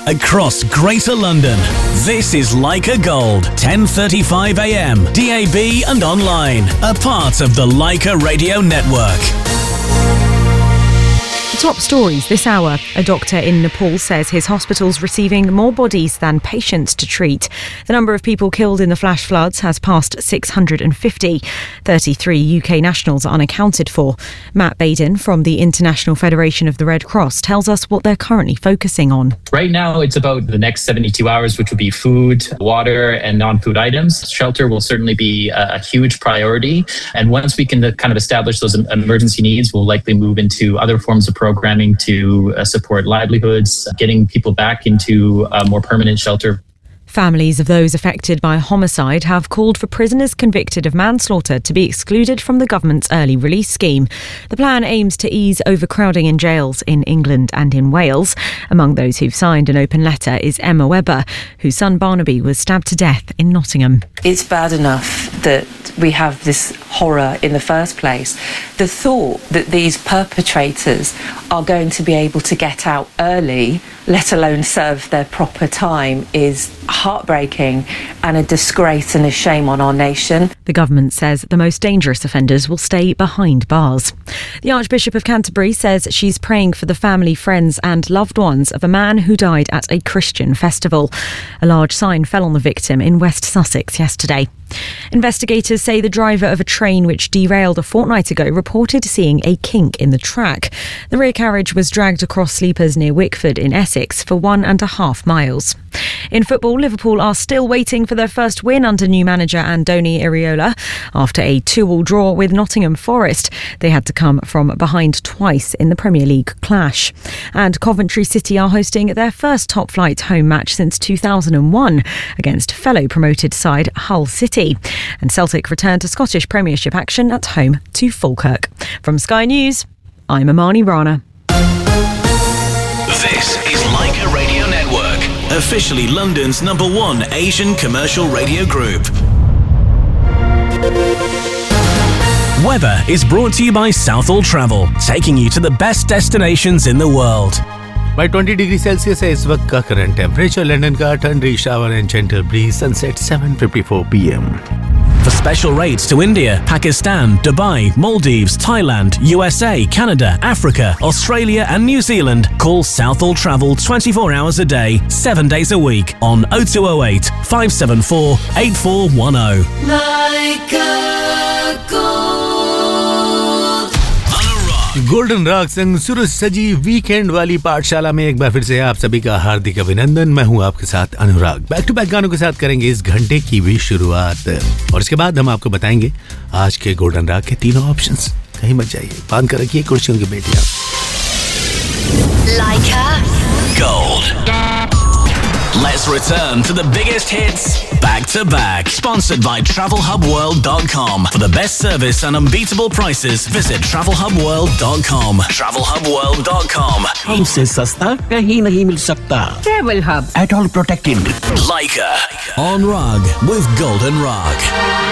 across Greater London. This is Leica Gold, 10:35 a.m. DAB and online. A part of the Leica Radio Network. Top stories this hour. A doctor in Nepal says his hospital's receiving more bodies than patients to treat. The number of people killed in the flash floods has passed 650. 33 UK nationals are unaccounted for. Matt Baden from the International Federation of the Red Cross tells us what they're currently focusing on. Right now, it's about the next 72 hours, which will be food, water, and non-food items. Shelter will certainly be a huge priority. And once we can kind of establish those emergency needs, we'll likely move into other forms of programming to support livelihoods, getting people back into more permanent shelter. Families of those affected by homicide have called for prisoners convicted of manslaughter to be excluded from the government's early release scheme. The plan aims to ease overcrowding in jails in England and in Wales. Among those who've signed an open letter is Emma Webber, whose son Barnaby was stabbed to death in Nottingham. It's bad enough that we have this horror in the first place. The thought that these perpetrators are going to be able to get out early, let alone serve their proper time, is heartbreaking and a disgrace and a shame on our nation. The government says the most dangerous offenders will stay behind bars. The Archbishop of Canterbury says she's praying for the family, friends and loved ones of a man who died at a Christian festival. A large sign fell on the victim in West Sussex yesterday. Investigators say the driver of a train which derailed a fortnight ago reported seeing a kink in the track. The rear carriage was dragged across sleepers near Wickford in Essex for 1.5 miles. In football, Liverpool are still waiting for their first win under new manager Andoni Iraola. After a 2-2 draw with Nottingham Forest, they had to come from behind twice in the Premier League clash. And Coventry City are hosting their first top-flight home match since 2001 against fellow promoted side Hull City. And Celtic return to Scottish Premiership action at home to Falkirk. From Sky News, I'm Amani Rana. This is Leica Radio Network, officially London's #1 Asian commercial radio group. Weather is brought to you by Southall Travel, taking you to the best destinations in the world. By 20 degrees Celsius है इस वक्त का current temperature. London का ठंडी shower and gentle bridge. Sunset 7:54 p.m. For special rates to India, Pakistan, Dubai, Maldives, Thailand, USA, Canada, Africa, Australia and New Zealand, call Southall Travel 24 hours a day, 7 days a week on 0208 574 8410. Golden rock संग सूरज सजी weekend वाली पाठशाला में एक बार फिर से आप सभी का हार्दिक अभिनंदन. मैं हूं आपके साथ अनुराग. बैक टू बैक गानों के साथ करेंगे इस घंटे की भी शुरुआत और इसके बाद हम आपको बताएंगे आज के गोल्डन रॉक के तीनों ऑप्शंस. कहीं मत जाइए, बांध कर रखिए कुर्सियों की बेटियां. Leica Gold. Let's return to the biggest hits back to back. Sponsored by TravelHubWorld.com. For the best service and unbeatable prices, visit TravelHubWorld.com. TravelHubWorld.com. हमसे सस्ता कहीं नहीं मिल सकता. Travel Hub. At all protected. Leica on Rug with Golden Rug.